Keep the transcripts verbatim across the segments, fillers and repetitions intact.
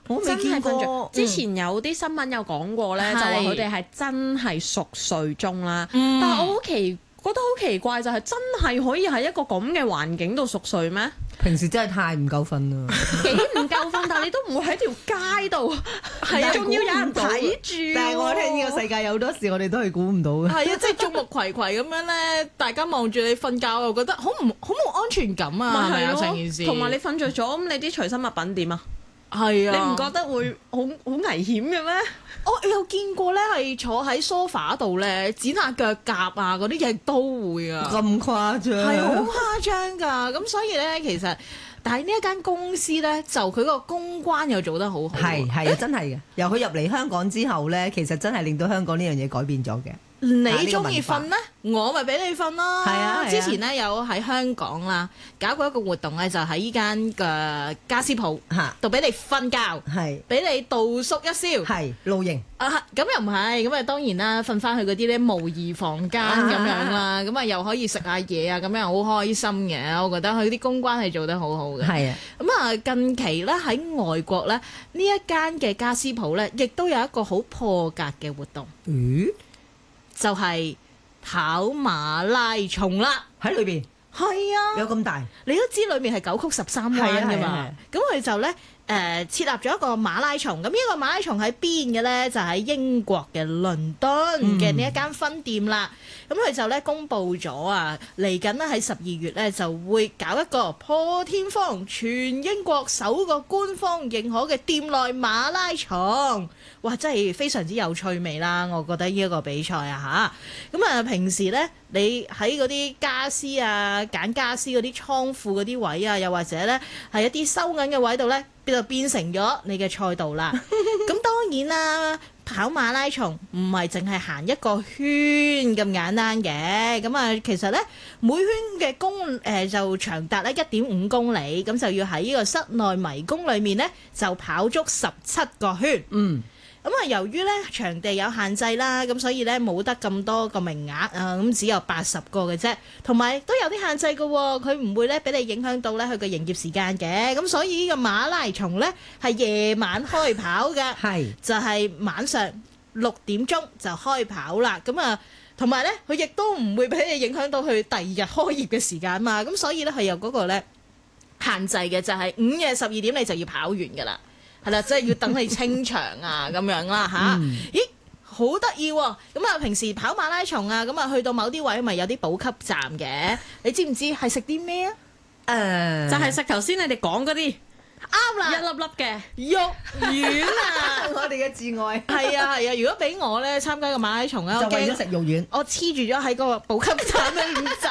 我未見過。 之前有啲新聞有講過咧，就話佢哋係真係熟睡中啦。 嗯、 但係我好奇覺得好奇怪，就係真係可以喺一個咁嘅環境度熟睡咩？ 平時真係太唔夠瞓啦， 幾唔夠瞓，但係你都唔會喺條街度，係啊，仲要有人睇住。 但係我聽呢個世界有好多事，我哋都係估唔到嘅。 係啊，即係眾目睽睽咁樣咧，大家望住你瞓覺，又覺得好唔好冇安全感啊？ 咪係咯， 成件事。 同埋你瞓着咗，咁你啲隨身物品點啊？ 係啊， 你唔覺得會好好危險嘅咩？ 我有見過咧，係坐喺 sofa 度咧，剪下腳甲啊，嗰啲亦都會啊。 咁誇張？ 係好誇張㗎。咁所以咧，其實但係呢一間公司咧，就佢個公關又做得好好。 係係啊，真係嘅。由佢入嚟香港之後咧，其實真係令到香港呢樣嘢改變咗嘅。 你中意瞓咧，我咪俾你瞓咯。 係啊， 之前咧有喺香港啦，搞過一個活動咧，就喺依間嘅家私鋪度俾你瞓覺， 係俾你度宿一宵， 係露營。 啊，咁又唔係，咁啊當然啦，瞓翻去嗰啲咧模擬房間咁樣啦，咁啊又可以食下嘢啊，咁樣好開心嘅。我覺得佢啲公關係做得好好嘅。 係啊， 咁啊近期咧喺外國咧呢一間嘅家私鋪咧，亦都有一個好破格嘅活動。 咦？ 就係跑馬拉松啦， 喺裏邊係啊， 有咁大， 你都知裏面係九曲十三彎㗎嘛，咁佢就咧誒、呃、設立咗一個馬拉松，咁呢個馬拉松喺邊嘅咧？就喺英國嘅倫敦嘅呢一間分店啦。咁佢、嗯、就咧公布咗啊，嚟緊咧喺十二月咧就會搞一個破天荒全英國首個官方認可嘅店內馬拉松。哇！真係非常之有趣味啦，我覺得呢一個比賽啊嚇。咁啊，平時咧你喺嗰啲家私啊、揀家私嗰啲倉庫嗰啲位啊，又或者咧係一啲收銀嘅位度咧，就變成咗你嘅賽道啦。咁當然啦，跑馬拉松唔係淨係行一個圈咁簡單嘅。咁啊，其實咧每圈嘅公誒、呃、就長達咧一點五公里，咁就要喺呢個室內迷宮裏面咧就跑足十七個圈。嗯。咁啊，由於咧場地有限制啦，咁所以咧冇得咁多個名額啊，咁只有八十個嘅啫，同埋都有啲限制嘅喎，佢唔會咧俾你影響到咧佢嘅營業時間嘅，咁所以呢個馬拉松咧係夜晚開跑嘅，係就係晚上六點鐘就開跑啦，咁啊，同埋咧佢亦都唔會俾你影響到佢第二日開業嘅時間嘛，咁所以咧係有嗰個咧限制嘅，就係午夜十二點你就要跑完噶啦。係啦，即係要等你清場啊，咁樣啦吓。嗯、咦，好得意喎！咁啊，平時跑馬拉松啊，咁啊去到某啲位咪有啲補給站嘅，你知唔知係食啲咩啊？誒、 呃，就係食頭先你哋講嗰啲。 啱啦， 一粒粒嘅肉丸啊！ 我哋嘅摯愛係啊係啊！如果俾我咧參加個馬拉松咧， 就為咗食肉丸， 我黐住咗喺個補給站你唔走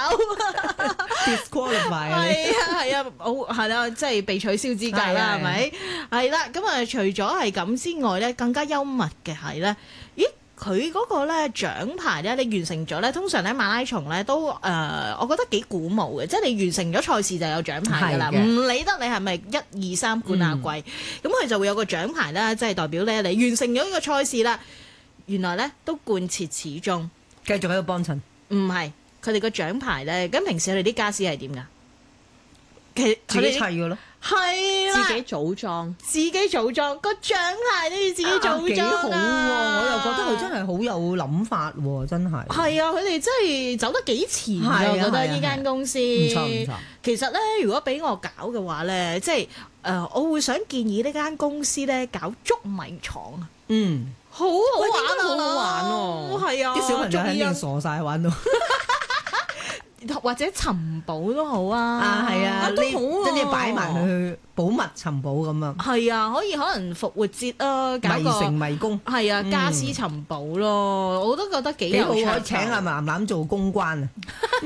，disqualify 啊！ 係啊係啊，好係啦，即係被取消資格啦，係咪？係啦，咁啊，除咗係咁之外咧，更加幽默嘅係咧，咦？佢嗰個咧獎牌咧，你完成咗咧，通常咧馬拉松咧都誒、呃，我覺得幾鼓舞嘅，即係你完成咗賽事就有獎牌㗎啦，唔理得你係咪一二三冠亞季，咁佢、嗯、就會有個獎牌啦，即係代表咧你完成咗呢個賽事啦。原來咧都貫徹始終， 繼續喺度幫襯。 唔係，佢哋個獎牌咧，咁平時佢哋啲家私係點㗎？其自己砌㗎咯。 係啦， 自己組裝， 自己組裝個獎牌都要自己組裝啊！ 幾好喎！我又覺得佢真係好有諗法喎，真係。 係啊，佢哋真係走得幾前啊！我覺得呢間公司唔錯唔錯。 其實咧，如果俾我搞嘅話咧，即係誒，我會想建議呢間公司咧搞捉迷藏啊！ 嗯， 好好玩啊！ 好好玩喎， 係啊， 啲小朋友肯定傻晒玩到。 或者尋寶都好啊！ 啊，係啊， 都好啊， 即係擺埋佢去寶物尋寶咁啊！ 係啊，可以可能復活節啊，搞個迷城迷宮， 係啊，家私尋寶咯，我都覺得幾有趣。 幾好，請阿楠楠做公關啊！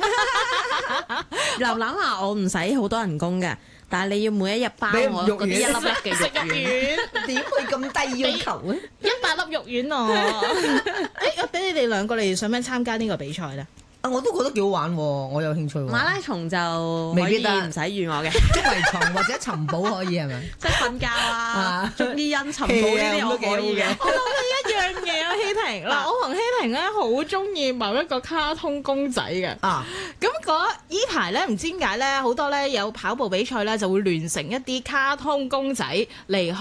楠楠啊，我唔使好多人工嘅，但係你要每一日包我嗰啲一粒粒嘅肉丸， 點會咁低要求啊？ 一百粒肉丸哦！誒，我俾你哋兩個，你哋想唔想參加呢個比賽咧？ 啊！我都覺得幾好玩喎，我有興趣喎。 馬拉松就未必得， 唔使預我嘅， 捉迷藏或者尋寶可以係咪？ 即係瞓覺啊，捉啲因尋寶呢啲我可以嘅。 我諗起一樣嘢啊，希婷嗱，我同希婷咧好中意某一個卡通公仔嘅。啊，咁嗰依排咧唔知點解咧，好多咧有跑步比賽咧就會聯成一啲卡通公仔嚟。